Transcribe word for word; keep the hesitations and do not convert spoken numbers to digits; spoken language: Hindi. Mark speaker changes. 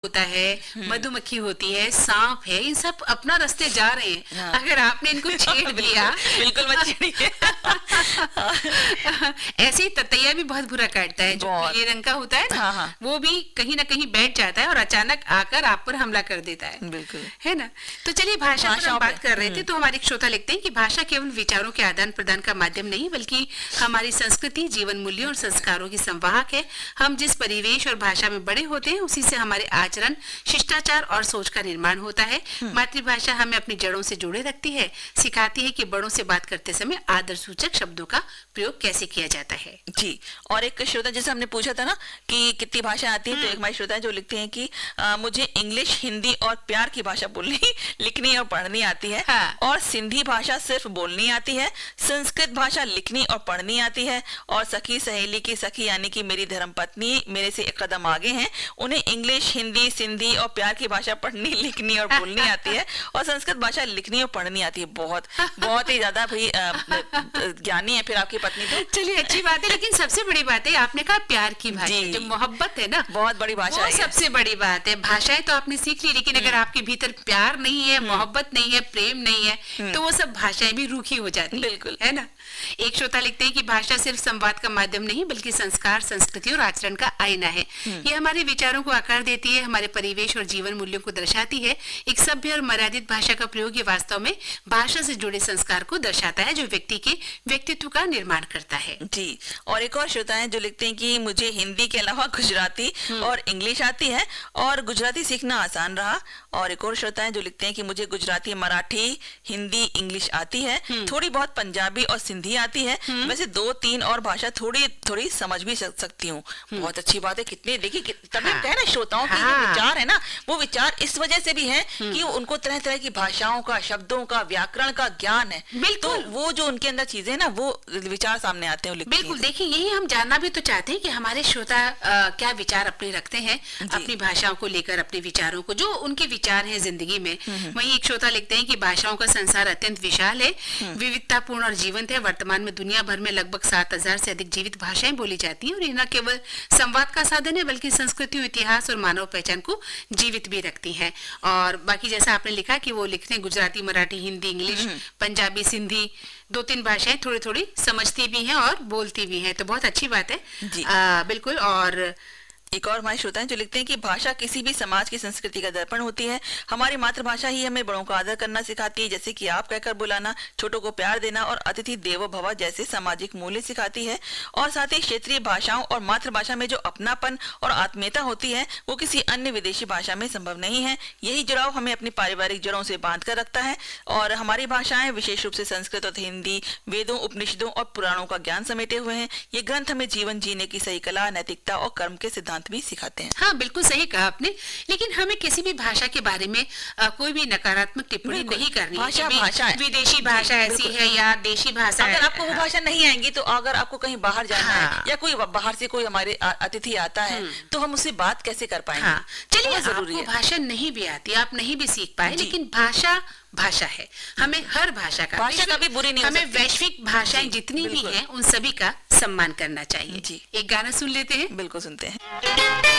Speaker 1: होता है, मधुमक्खी होती है, सांप है, इन सब अपना रास्ते जा रहे हैं। हाँ। अगर आपने इनको छेड़ दिया
Speaker 2: बिल्कुल मत छेड़िए।
Speaker 1: ऐसे ही ततैया भी बहुत बुरा काटता है, जो पीले रंग का होता है ना, हाँ हाँ। वो भी कहीं ना कहीं बैठ जाता है और अचानक आकर आप पर हमला कर देता है। बिल्कुल, है ना। तो चलिए भाषा पर हम बात कर रहे थे, तो हमारे श्रोता लिखते हैं कि भाषा केवल विचारों के आदान प्रदान का माध्यम नहीं बल्कि हमारी संस्कृति, जीवन मूल्यों और संस्कारों की संवाहक है। हम जिस परिवेश और भाषा में बड़े होते हैं उसी से हमारे आचरण, शिष्टाचार और सोच का निर्माण होता है। मातृभाषा हमें अपनी जड़ों से जोड़े रखती है, सिखाती है कि बड़ों से बात करते समय आदर सूचक शब्दों का प्रयोग कैसे किया जाता है।
Speaker 2: जी, और एक श्रोता जैसे हमने पूछा था ना कि कितनी भाषा आती है, तो एक हमारे श्रोता जो लिखते हैं कि आ, मुझे इंग्लिश, हिंदी और प्यार की भाषा बोलनी, लिखनी और पढ़नी आती है। हाँ। और सिंधी भाषा सिर्फ बोलनी आती है, संस्कृत भाषा लिखनी और पढ़नी आती है, और सखी सहेली की सखी यानी कि मेरी धर्मपत्नी मेरे से एक कदम आगे हैं, उन्हें इंग्लिश, हिंदी, सिंधी और प्यार की भाषा पढ़नी, लिखनी और बोलनी आती है, और संस्कृत भाषा लिखनी और पढ़नी आती है। बहुत बहुत ही ज्यादा भाई ज्ञानी है फिर आपकी पत्नी तो।
Speaker 1: चलिए अच्छी बात है, लेकिन सबसे बड़ी बात है आपने कहा प्यार की भाषा, जो मोहब्बत है ना,
Speaker 2: बहुत बड़ी भाषा है,
Speaker 1: सबसे बड़ी बात है। भाषाएं तो आपने सीख ली, लेकिन अगर आपके भीतर प्यार नहीं है, मोहब्बत नहीं है, प्रेम नहीं है, तो वो सब भाषाएं भी रूखी हो जाती है। बिल्कुल, है ना। एक श्रोता लिखते हैं कि भाषा सिर्फ संवाद का माध्यम नहीं बल्कि संस्कार, संस्कृति और आचरण का आईना है। ये हमारे विचारों को आकार देती है, हमारे परिवेश और जीवन मूल्यों को दर्शाती है। एक सभ्य और मर्यादित भाषा का प्रयोग ये वास्तव में भाषा से जुड़े संस्कार को दर्शाता है, जो व्यक्ति के व्यक्तित्व का निर्माण करता है।
Speaker 2: जी, और एक और श्रोता है जो लिखते हैं कि मुझे हिंदी के अलावा गुजराती और इंग्लिश आती है और गुजराती सीखना आसान रहा। और एक और श्रोता है जो लिखते हैं कि मुझे गुजराती, मराठी, हिंदी, इंग्लिश आती है, थोड़ी बहुत पंजाबी और सिंधी आती है, वैसे दो तीन और भाषा थोड़ी थोड़ी समझ भी सकती हूँ। बहुत अच्छी बात है। कितने देखिए तभी हाँ। ना श्रोताओं के हाँ। विचार है ना, वो विचार इस वजह से भी है कि उनको तरह तरह की भाषाओं का, शब्दों का, व्याकरण का ज्ञान है। तो वो जो उनके अंदर चीजें ना वो विचार सामने आते हैं।
Speaker 1: बिल्कुल, देखिए यही हम जानना भी तो चाहते हैं कि हमारे श्रोता क्या विचार अपने रखते हैं अपनी भाषाओं को लेकर, अपने विचारों को, जो उनके विचार हैं जिंदगी में। वहीं एक श्रोता लिखते हैं कि भाषाओं का संसार अत्यंत विशाल है, विविधतापूर्ण और जीवंत है। वर्तमान में दुनिया भर में लगभग सात हजार से अधिक जीवित भाषाएं बोली जाती हैं और ये न केवल संवाद का साधन है बल्कि संस्कृति, इतिहास और मानव पहचान को जीवित भी रखती हैं। और बाकी जैसा आपने लिखा कि वो लिखते हैं गुजराती, मराठी, हिंदी, इंग्लिश, पंजाबी, सिंधी, दो तीन भाषाएं थोड़ी थोड़ी समझती भी हैं और बोलती भी हैं, तो बहुत अच्छी बात है। आ, बिल्कुल। और
Speaker 2: एक और हमारे श्रोता हैं जो लिखते हैं कि भाषा किसी भी समाज की संस्कृति का दर्पण होती है। हमारी मातृभाषा ही हमें बड़ों का आदर करना सिखाती है, जैसे कि आप कहकर बुलाना, छोटों को प्यार देना और अतिथि देवो भव जैसे सामाजिक मूल्य सिखाती है। और साथ ही क्षेत्रीय भाषाओं और मातृभाषा में जो अपनापन और आत्मीयता होती है वो किसी अन्य विदेशी भाषा में संभव नहीं है। यही जुड़ाव हमें अपनी पारिवारिक जड़ों से बांध कर रखता है। और हमारी भाषाएं विशेष रूप से संस्कृत और हिंदी, वेदों, उपनिषदों और पुराणों का ज्ञान समेटे हुए हैं। ये ग्रंथ हमें जीवन जीने की सही कला, नैतिकता और कर्म के सिद्धांत भी सिखाते हैं।
Speaker 1: हाँ, बिल्कुल सही कहा आपने। लेकिन हमें किसी भी भाषा के बारे में आ, कोई भी नकारात्मक टिप्पणी नहीं करनी।
Speaker 2: भाषा भाषा है,
Speaker 1: विदेशी भाषा ऐसी है या देशी भाषा।
Speaker 2: अगर आपको वो भाषा नहीं आएंगी तो अगर आपको कहीं बाहर जाना है या कोई बाहर से कोई हमारे अतिथि आता है तो हम उससे बात कैसे कर पाएंगे।
Speaker 1: हाँ, चलिए आपको भाषा नहीं भी आती, आप नहीं भी सीख पाए, लेकिन भाषा भाषा है। हमें हर भाषा का,
Speaker 2: भाषा का भी बुरी नहीं,
Speaker 1: हमें वैश्विक भाषाएं जितनी भी हैं उन सभी का सम्मान करना चाहिए। जी, एक गाना सुन लेते हैं।
Speaker 2: बिल्कुल सुनते हैं।